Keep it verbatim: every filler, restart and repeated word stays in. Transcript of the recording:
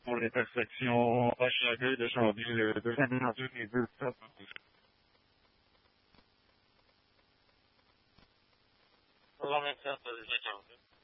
pour l'intersection Hochelaga de Chambly, le deuxième avenue des deux stades. trois vingt-sept,